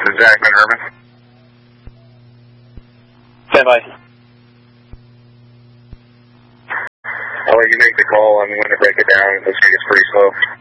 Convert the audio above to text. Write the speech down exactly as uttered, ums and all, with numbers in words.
is Zach Van Herman. Stand by. I'll let you make the call. I'm going to break it down. This thing is pretty slow.